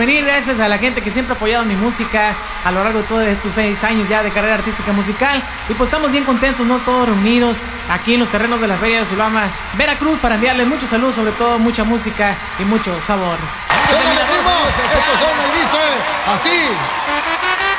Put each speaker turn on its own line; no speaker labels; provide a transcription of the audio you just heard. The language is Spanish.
venir, gracias a la gente que siempre ha apoyado mi música a lo largo de todos estos 6 años ya de carrera artística musical. Y pues estamos bien contentos, ¿no? Todos reunidos aquí en los terrenos de la Feria de Sulama, Veracruz, para enviarles muchos saludos, sobre todo mucha música y mucho sabor.
¡Súbele, primo! ¡Estos son el dice así!